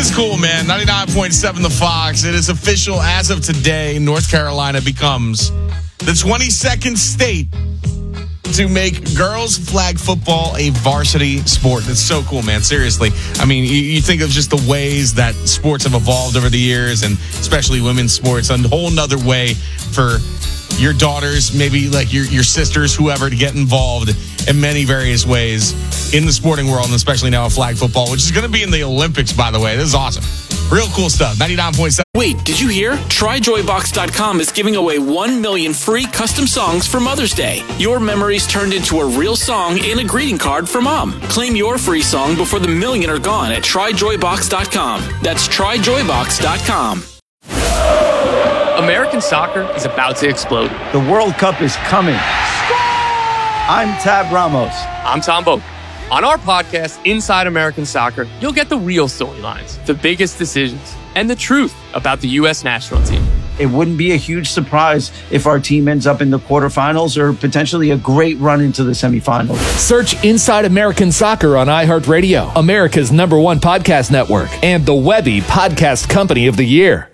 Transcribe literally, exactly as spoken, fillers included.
is cool, man. ninety-nine point seven The Fox. It is official as of today. North Carolina becomes the twenty-second state to make girls flag football a varsity sport. That's so cool, man. Seriously. I mean, you, you think of just the ways that sports have evolved over the years, and especially women's sports, a whole nother way for your daughters, maybe like your, your sisters, whoever, to get involved in many various ways in the sporting world, and especially now in flag football, which is going to be in the Olympics, by the way. This is awesome. Real cool stuff. ninety-nine point seven. Wait, did you hear? Try Joy Box dot com is giving away one million free custom songs for Mother's Day. Your memories turned into a real song and a greeting card for Mom. Claim your free song before the million are gone at Try Joy Box dot com. That's Try Joy Box dot com. American soccer is about to explode. The World Cup is coming. I'm Tab Ramos. I'm Tom Boak. On our podcast, Inside American Soccer, you'll get the real storylines, the biggest decisions, and the truth about the U S national team. It wouldn't be a huge surprise if our team ends up in the quarterfinals or potentially a great run into the semifinals. Search Inside American Soccer on iHeartRadio, America's number one podcast network, and the Webby Podcast Company of the Year.